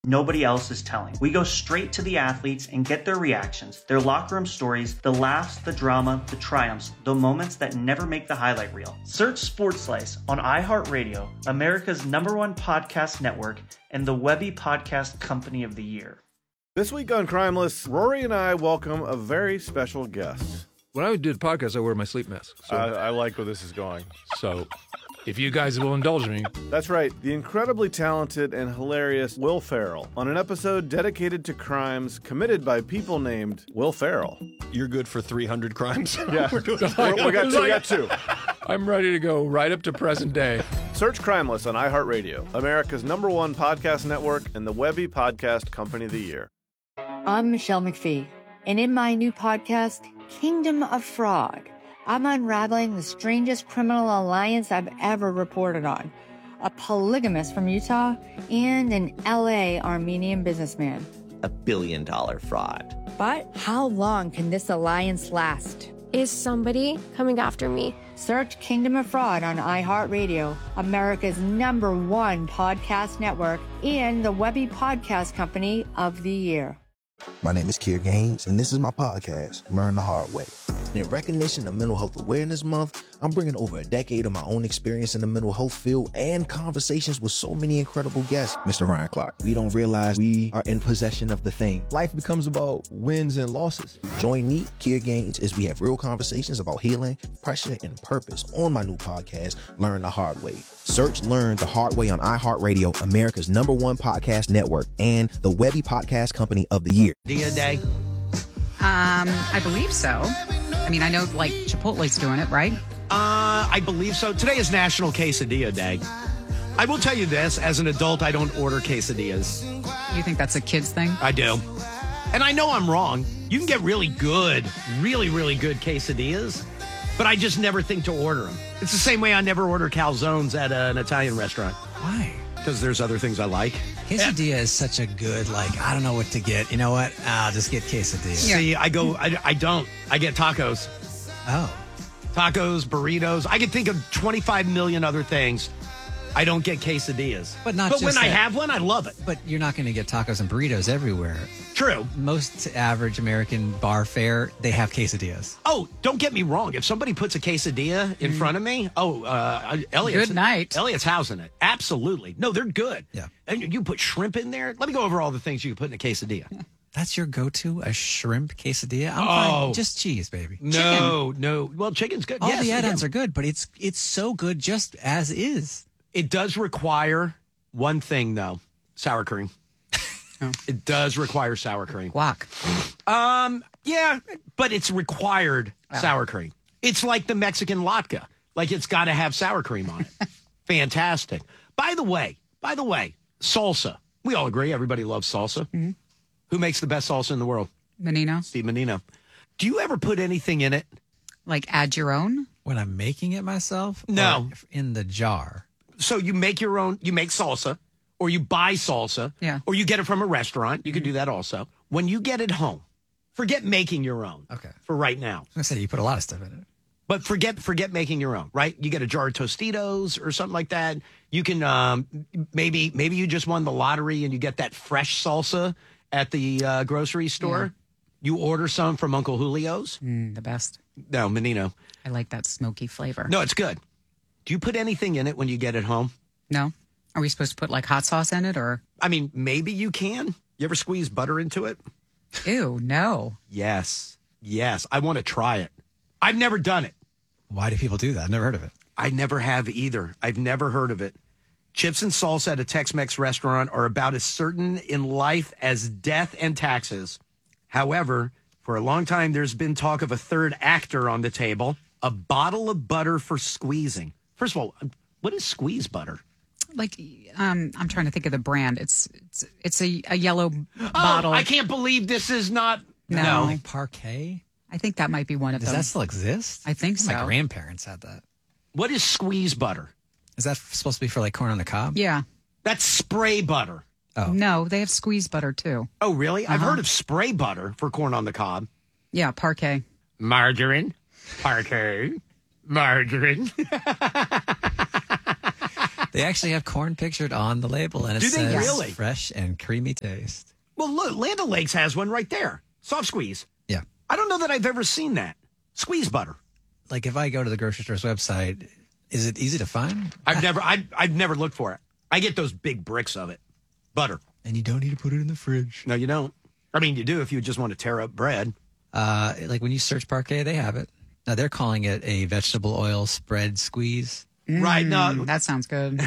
nobody else is telling. We go straight to the athletes and get their reactions, their locker room stories, the laughs, the drama, the triumphs, the moments that never make the highlight reel. Search Sports Slice on iHeartRadio, America's #1 podcast network, and the Webby Podcast Company of the Year. This week on Crimeless, Rory and I welcome a very special guest. When I do the podcast, I wear my sleep mask. So, I like where this is going. So, if you guys will indulge me. That's right, the incredibly talented and hilarious Will Ferrell on an episode dedicated to crimes committed by people named Will Ferrell. You're good for 300 crimes? Yeah, we got two. I'm ready to go right up to present day. Search Crimeless on iHeartRadio, America's #1 podcast network, and the Webby Podcast Company of the Year. I'm Michelle McPhee, and in my new podcast, Kingdom of Fraud, I'm unraveling the strangest criminal alliance I've ever reported on. A polygamist from Utah and an LA Armenian businessman. $1 billion fraud. But how long can this alliance last? Is somebody coming after me? Search Kingdom of Fraud on iHeartRadio, America's #1 podcast network, and the Webby Podcast Company of the Year. My name is Kier Gaines, and this is my podcast, Learn the Hard Way. In recognition of Mental Health Awareness Month, I'm bringing over a decade of my own experience in the mental health field and conversations with so many incredible guests. Mr. Ryan Clark, we don't realize we are in possession of the thing. Life becomes about wins and losses. Join me, Kier Gaines, as we have real conversations about healing, pressure, and purpose on my new podcast, Learn the Hard Way. Search Learn the Hard Way on iHeartRadio, America's #1 podcast network, and the Webby Podcast Company of the Year. Dia Day? I believe so. I mean, I know, like, Chipotle's doing it, right? I believe so. Today is National Quesadilla Day. I will tell you this, as an adult, I don't order quesadillas. You think that's a kid's thing? I do. And I know I'm wrong. You can get really good, really, really good quesadillas, but I just never think to order them. It's the same way I never order calzones at an Italian restaurant. Why? Because there's other things I like. Quesadilla is such a good, I don't know what to get. You know what? I'll just get quesadilla. Yeah. See, I don't. I get tacos. Oh. Tacos, burritos. I can think of 25 million other things. I don't get quesadillas. But when I have one, I love it. But you're not going to get tacos and burritos everywhere. True. Most average American bar fare, they have quesadillas. Oh, don't get me wrong. If somebody puts a quesadilla in front of me, Elliot's, good night. Elliot's housing it. Absolutely. No, they're good. Yeah. And you put shrimp in there. Let me go over all the things you can put in a quesadilla. That's your go-to, a shrimp quesadilla? I'm fine. Just cheese, baby. No. Well, chicken's good. All the add-ons are good, but it's so good just as is. It does require one thing, though. Sour cream. Oh. It does require sour cream. Guac. Yeah, but it's required sour cream. It's like the Mexican latke. Like, it's got to have sour cream on it. Fantastic. By the way, salsa. We all agree everybody loves salsa. Mm-hmm. Who makes the best salsa in the world? Menino. Steve Menino. Do you ever put anything in it? Like add your own? When I'm making it myself? No. Or in the jar? So you make your own, you make salsa, or you buy salsa, or you get it from a restaurant. You can do that also. When you get it home, forget making your own. Okay. For right now. I was going to say, you put a lot of stuff in it. But forget making your own, right? You get a jar of Tostitos or something like that. You can, maybe you just won the lottery and you get that fresh salsa at the grocery store. Yeah. You order some from Uncle Julio's. The best. No, Menino. I like that smoky flavor. No, it's good. Do you put anything in it when you get it home? No. Are we supposed to put like hot sauce in it or? I mean, maybe you can. You ever squeeze butter into it? Ew, no. Yes. I want to try it. I've never done it. Why do people do that? I've never heard of it. I never have either. I've never heard of it. Chips and salsa at a Tex-Mex restaurant are about as certain in life as death and taxes. However, for a long time, there's been talk of a third actor on the table, a bottle of butter for squeezing. First of all, what is squeeze butter? Like, I'm trying to think of the brand. It's a yellow bottle. I can't believe this is not. No. Like Parquet? I think that might be one of them. Does that still exist? I think so. My grandparents had that. What is squeeze butter? Is that supposed to be for like corn on the cob? Yeah. That's spray butter. Oh. No, they have squeeze butter too. Oh, really? I've heard of spray butter for corn on the cob. Yeah, Parquet. Margarine. Parquet. Margarine. They actually have corn pictured on the label, and it Do they says really? fresh and creamy taste. Well, look, Land O'Lakes has one right there. Soft squeeze. Yeah. I don't know that I've ever seen that. Squeeze butter. Like if I go to the grocery store's website, is it easy to find? I've never looked for it. I get those big bricks of it. Butter. And you don't need to put it in the fridge. No, you don't. I mean, you do if you just want to tear up bread. Like when you search Parquet, they have it. Now they're calling it a vegetable oil spread squeeze. Right. No, that sounds good.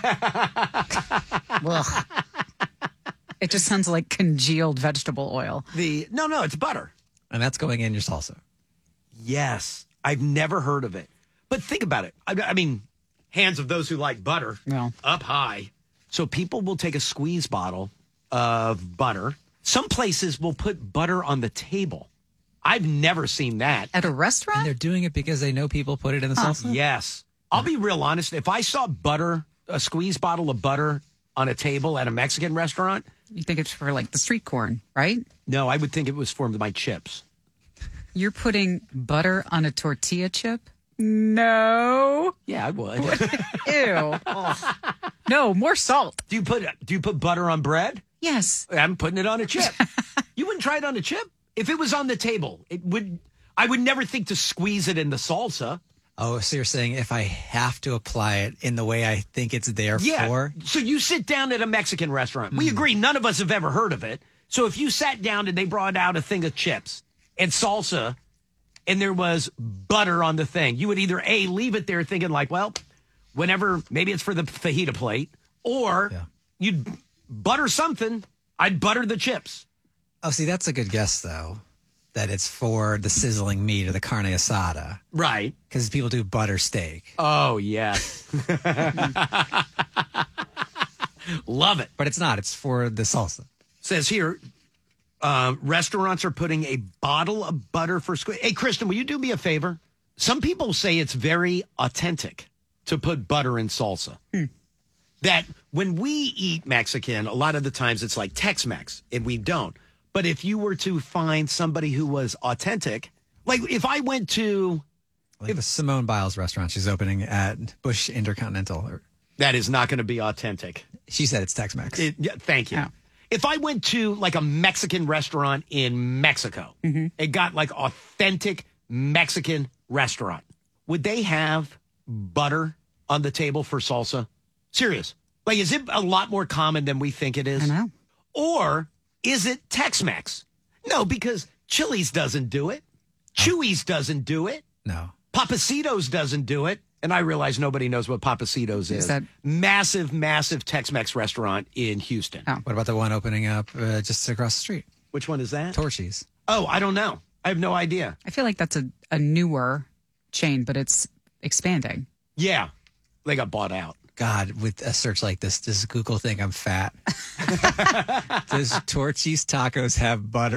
Ugh. It just sounds like congealed vegetable oil. No, it's butter. And that's going in your salsa. Yes. I've never heard of it. But think about it. I mean, hands of those who like butter up high. So people will take a squeeze bottle of butter. Some places will put butter on the table. I've never seen that. At a restaurant? And they're doing it because they know people put it in the salsa? Yes. I'll be real honest. If I saw a squeeze bottle of butter on a table at a Mexican restaurant. You think it's for like the street corn, right? No, I would think it was for my chips. You're putting butter on a tortilla chip? No. Yeah, I would. Ew. Oh. No, more salt. Do you put butter on bread? Yes. I'm putting it on a chip. You wouldn't try it on a chip? If it was on the table, I would never think to squeeze it in the salsa. Oh, so you're saying if I have to apply it in the way I think it's there for? So you sit down at a Mexican restaurant. We agree none of us have ever heard of it. So if you sat down and they brought out a thing of chips and salsa and there was butter on the thing, you would either A, leave it there thinking like, well, whenever, maybe it's for the fajita plate, or you'd butter something. I'd butter the chips. Oh, see, that's a good guess, though, that it's for the sizzling meat or the carne asada. Right. Because people do butter steak. Oh, yeah. Love it. But it's not. It's for the salsa. Says here, restaurants are putting a bottle of butter for squeeze. Hey, Kristen, will you do me a favor? Some people say it's very authentic to put butter in salsa. That when we eat Mexican, a lot of the times it's like Tex-Mex, and we don't. But if you were to find somebody who was authentic, like if I went to... Like the Simone Biles restaurant she's opening at Bush Intercontinental. That is not going to be authentic. She said it's Tex-Mex. Thank you. Oh. If I went to like a Mexican restaurant in Mexico and got like authentic Mexican restaurant, would they have butter on the table for salsa? Serious. Like, is it a lot more common than we think it is? I know. Or is it Tex-Mex? No, because Chili's doesn't do it. Chewy's doesn't do it. No. Papacitos doesn't do it. And I realize nobody knows what Papacitos is. That massive, massive Tex-Mex restaurant in Houston. Oh. What about the one opening up just across the street? Which one is that? Torchy's. Oh, I don't know. I have no idea. I feel like that's a newer chain, but it's expanding. Yeah. They got bought out. God, with a search like this, does Google think I'm fat? Does Torchy's Tacos have butter?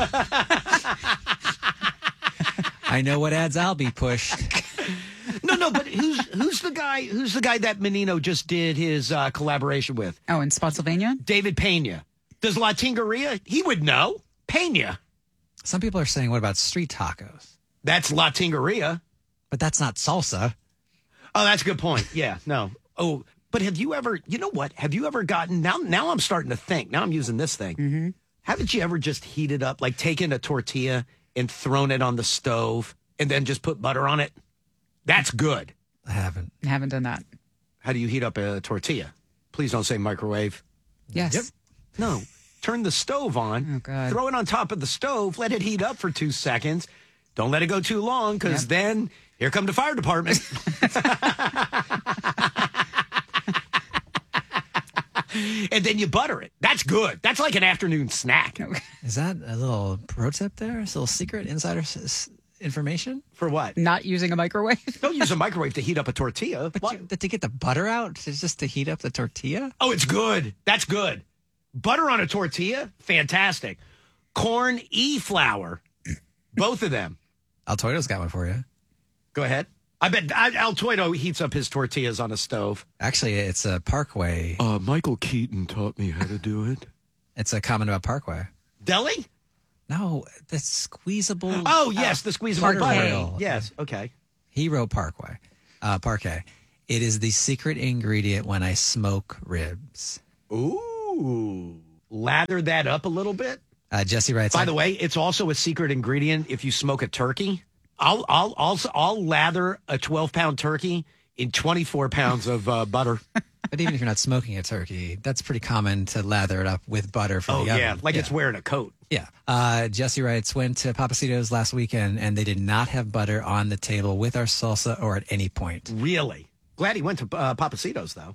I know what ads I'll be pushed. No, but who's the guy that Menino just did his collaboration with? Oh, in Spotsylvania? David Pena. Does La Tingeria? He would know. Pena. Some people are saying, what about street tacos? That's La Tingeria. But that's not salsa. Oh, that's a good point. Yeah, no. Oh, but have you ever, you know what? Have you ever gotten, now I'm starting to think, now I'm using this thing. Mm-hmm. Haven't you ever just heated up, like taken a tortilla and thrown it on the stove and then just put butter on it? That's good. I haven't. I haven't done that. How do you heat up a tortilla? Please don't say microwave. Yes. Yep. No. Turn the stove on. Oh, God. Throw it on top of the stove. Let it heat up for 2 seconds. Don't let it go too long because then here come the fire department. And then you butter it. That's good. That's like an afternoon snack. Is that a little pro tip there? A little secret insider information? For what? Not using a microwave? Don't use a microwave to heat up a tortilla. But to get the butter out? It's just to heat up the tortilla? Oh, it's good. That's good. Butter on a tortilla? Fantastic. Corn flour. Both of them. Altoido's got one for you. Go ahead. I bet Altoido heats up his tortillas on a stove. Actually, it's a Parkway. Michael Keaton taught me how to do it. It's a comment about Parkway. Deli? No, the squeezable. Oh, yes, the squeezable Parkway. butter. Yes, okay. He wrote Parkway. Parquet. It is the secret ingredient when I smoke ribs. Ooh. Lather that up a little bit. Jesse writes. By the way, it's also a secret ingredient if you smoke a turkey. I'll lather a 12-pound turkey in 24 pounds of butter. But even if you're not smoking a turkey, that's pretty common to lather it up with butter from the oven. Like it's wearing a coat. Yeah. Jesse writes, went to Papacitos last weekend, and they did not have butter on the table with our salsa or at any point. Really? Glad he went to Papacitos, though.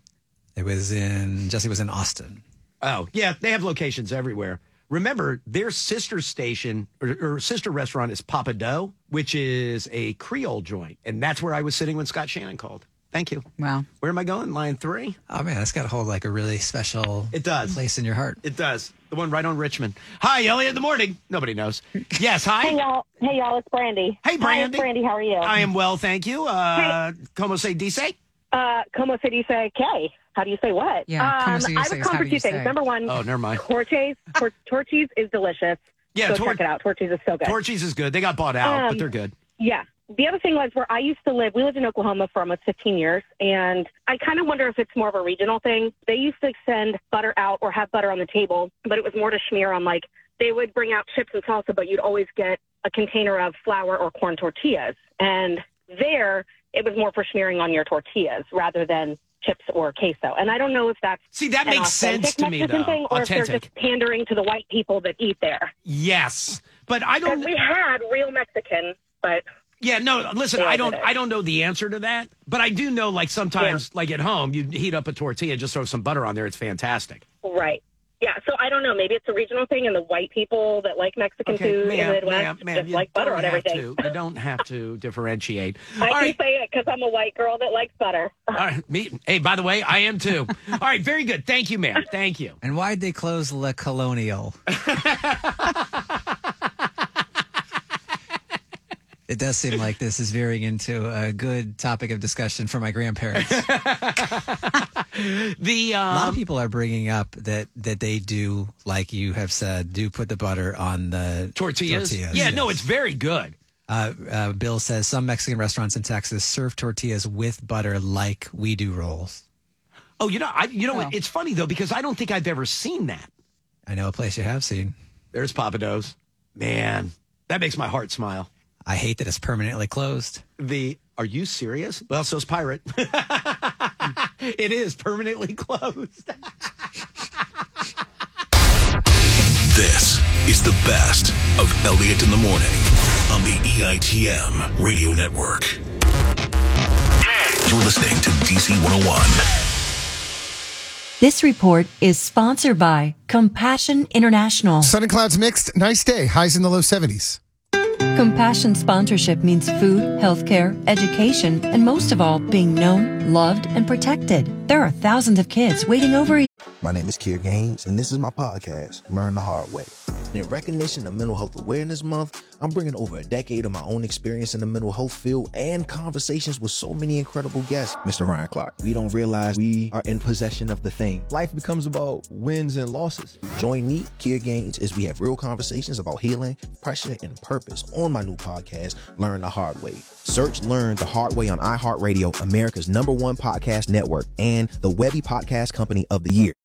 Jesse was in Austin. Oh, yeah. They have locations everywhere. Remember, their sister station or sister restaurant is Papa Dough, which is a Creole joint. And that's where I was sitting when Scott Shannon called. Thank you. Wow. Where am I going? Line 3? Oh, man, that's got to hold like a really special place in your heart. It does. The one right on Richmond. Hi, Elliot in the morning. Nobody knows. Yes, hi. Hey, y'all. It's Brandy. Hey, Brandy. Hi, Brandy. How are you? I am well, thank you. Como se dice? Como se dice que? How do you say what? Yeah, como se dice I would come for two things. Number one. Oh, never mind. Torchy's is delicious. Yeah, go check it out. Torchy's is so good. Torchy's is good. They got bought out, but they're good. Yeah. The other thing was where I used to live, we lived in Oklahoma for almost 15 years, and I kind of wonder if it's more of a regional thing. They used to send butter out or have butter on the table, but it was more to smear on, like, they would bring out chips and salsa, but you'd always get a container of flour or corn tortillas. And there, it was more for smearing on your tortillas rather than chips or queso. And I don't know if that's that makes sense to me, though. Thing, or if they're just pandering to the white people that eat there. Yes, but I don't. We had real Mexican, but. Yeah, no, listen, I don't know the answer to that, but I do know, like, sometimes, like at home, you heat up a tortilla, just throw some butter on there. It's fantastic. Right. Yeah, so I don't know. Maybe it's a regional thing, and the white people that like Mexican food in the Midwest just like butter on everything. You don't have to differentiate. I can say it because I'm a white girl that likes butter. All right, hey, by the way, I am too. All right, very good. Thank you, ma'am. Thank you. And why'd they close La Colonial? It does seem like this is veering into a good topic of discussion for my grandparents. A lot of people are bringing up that they do, like you have said, do put the butter on the tortillas. Yeah, yes. No, it's very good. Bill says some Mexican restaurants in Texas serve tortillas with butter like we do rolls. Oh, you know what? It's funny, though, because I don't think I've ever seen that. I know a place you have seen. There's Papa Do's. Man, that makes my heart smile. I hate that it's permanently closed. Are you serious? Well, so's Pirate. It is permanently closed. This is the best of Elliot in the Morning on the EITM Radio Network. You're listening to DC 101. This report is sponsored by Compassion International. Sun and clouds mixed. Nice day. Highs in the low 70s. Compassion sponsorship means food, healthcare, education, and most of all, being known, loved, and protected. There are thousands of kids waiting over. My name is Kier Gaines, and this is my podcast, Learn the Hard Way. In recognition of Mental Health Awareness Month, I'm bringing over a decade of my own experience in the mental health field and conversations with so many incredible guests. Mr. Ryan Clark, we don't realize we are in possession of the thing. Life becomes about wins and losses. Join me, Kier Gaines, as we have real conversations about healing, pressure, and purpose on my new podcast, Learn the Hard Way. Search Learn the Hard Way on iHeartRadio, America's #1 podcast network, and the Webby Podcast Company of the Year.